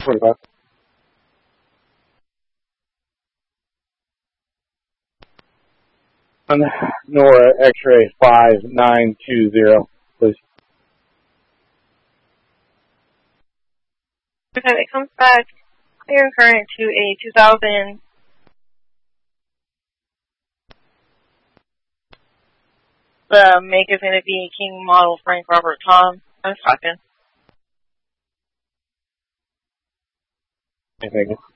45. Nora X-ray 5920, please. Okay, it comes back clear and current to a 2000. The make is going to be King model Frank Robert Tom. I'm talking. Thank you.